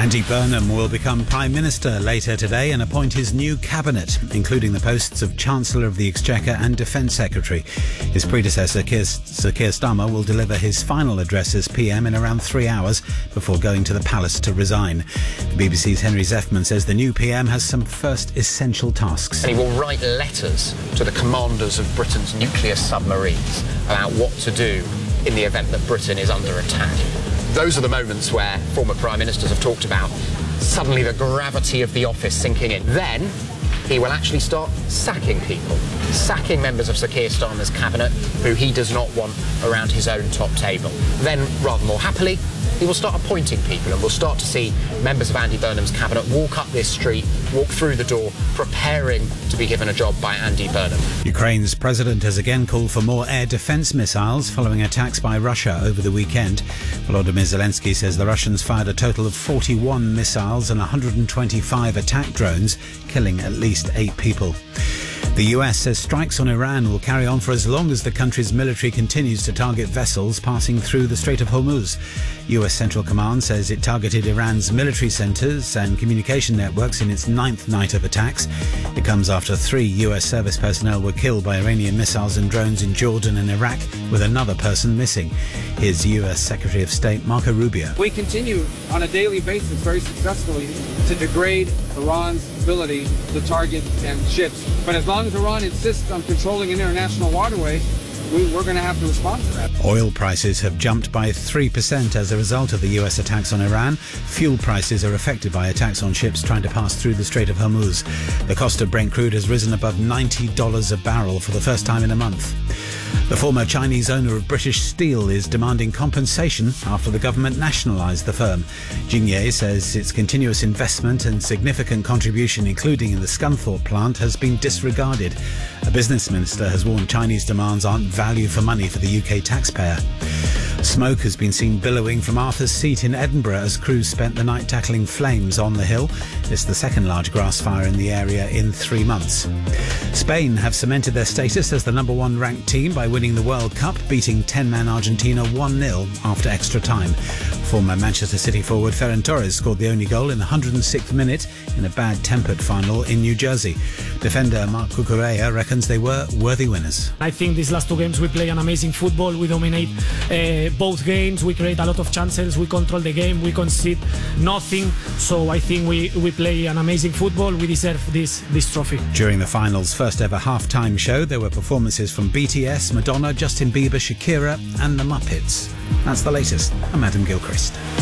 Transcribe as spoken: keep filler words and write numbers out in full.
Andy Burnham will become Prime Minister later today and appoint his new cabinet, including the posts of Chancellor of the Exchequer and Defence Secretary. His predecessor, Keir, Sir Keir Starmer, will deliver his final address as P M in around three hours before going to the palace to resign. The B B C's Henry Zeffman says the new P M has some first essential tasks. And he will write letters to the commanders of Britain's nuclear submarines about what to do in the event that Britain is under attack. Those are the moments where former Prime Ministers have talked about suddenly the gravity of the office sinking in. Then he will actually start sacking people, sacking members of Sir Keir Starmer's cabinet who he does not want around his own top table. Then, rather more happily, he will start appointing people, and we'll start to see members of Andy Burnham's cabinet walk up this street, walk through the door, preparing to be given a job by Andy Burnham. Ukraine's president has again called for more air defence missiles following attacks by Russia over the weekend. Volodymyr Zelensky says the Russians fired a total of forty-one missiles and one hundred twenty-five attack drones, killing at least eight people. The U S says strikes on Iran will carry on for as long as the country's military continues to target vessels passing through the Strait of Hormuz. U S Central Command says it targeted Iran's military centres and communication networks in its ninth night of attacks. It comes after three U S service personnel were killed by Iranian missiles and drones in Jordan and Iraq, with another person missing. Here's U S Secretary of State Marco Rubio. We continue on a daily basis very successfully to degrade Iran's ability to target and ships. But as long as Iran insists on controlling an international waterway, we, we're going to have to respond to that. Oil prices have jumped by three percent as a result of the U S attacks on Iran. Fuel prices are affected by attacks on ships trying to pass through the Strait of Hormuz. The cost of Brent crude has risen above ninety dollars a barrel for the first time in a month. The former Chinese owner of British Steel is demanding compensation after the government nationalised the firm. Jingye says its continuous investment and significant contribution, including in the Scunthorpe plant, has been disregarded. A business minister has warned Chinese demands aren't value for money for the U K taxpayer. Smoke has been seen billowing from Arthur's Seat in Edinburgh as crews spent the night tackling flames on the hill. It's the second large grass fire in the area in three months. Spain have cemented their status as the number one ranked team by winning the World Cup, beating ten-man Argentina one nil after extra time. Former Manchester City forward Ferran Torres scored the only goal in the one hundred sixth minute in a bad-tempered final in New Jersey. Defender Marc Cucurella reckons they were worthy winners. I think these last two games we play an amazing football. We dominate uh, both games. We create a lot of chances. We control the game. We concede nothing. So I think we, we play an amazing football. We deserve this, this trophy. During the final's first ever half-time show, there were performances from B T S, Madonna, Justin Bieber, Shakira and the Muppets. That's the latest. I'm Adam Gilchrist.